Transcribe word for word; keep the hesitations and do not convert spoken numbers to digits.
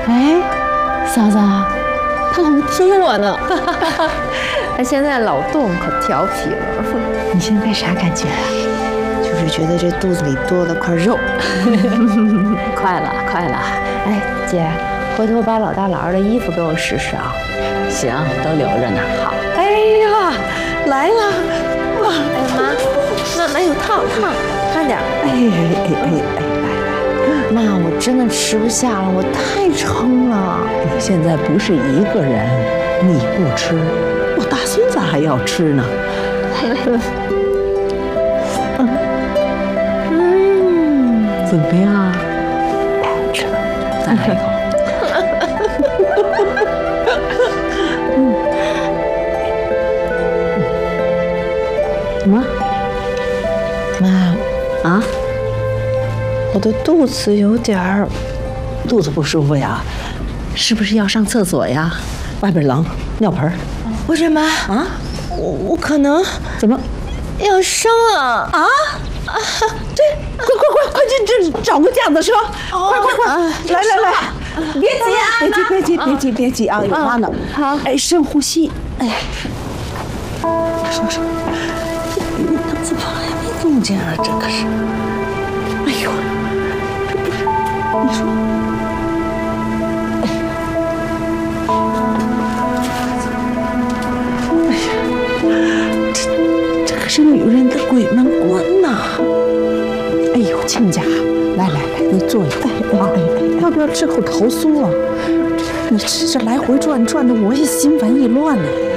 哎，嫂子，他好像追我呢。 他现在老动可调皮了。 你现在啥感觉啊？ 就是觉得这肚子里多了块肉。快了，快了。哎，姐，回头把老大老二的衣服给我试试啊。 行，都留着呢。好。 哎呀，来了！哇， 哎妈，妈妈有烫烫，快点！ 哎哎哎哎哎，来来， 妈，我真的吃不下了，我太撑了。 你现在不是一个人，你不吃，我大孙子还要吃呢。嗯，怎么样？太好吃了，再来一口。妈，妈啊， 我的肚子有点儿， 肚子不舒服呀？是不是要上厕所呀？外边冷，尿盆。 不是妈啊， 我我可能怎么要生了啊啊！对，快快快快去这找个架子车，快快快，来来来，别急啊，别急别急别急别急啊，有妈呢。 好， 哎，深呼吸，哎，说说，你怎么还没动静啊？这可是，哎呦，这不是，你说，哎呀，这这可是女人的鬼门关呐！哎呦，亲家，来来来，你坐一会儿啊，要不要吃口桃酥啊？你吃这来回转转的，我也心烦意乱呢。